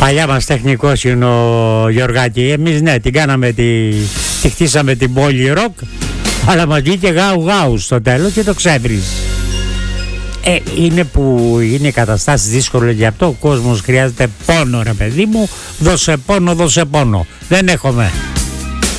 Παλιά μας τεχνικός είναι ο Γιωργάκη. Εμείς ναι, την κάναμε, τη χτίσαμε την πόλη ροκ, αλλά μας βγήκε γάου στο τέλος και το ξέβριζε. Είναι που είναι οι καταστάσεις δύσκολες, γι' αυτό ο κόσμος χρειάζεται πόνο, ρε παιδί μου. Δώσε πόνο, δώσε πόνο. Δεν έχουμε.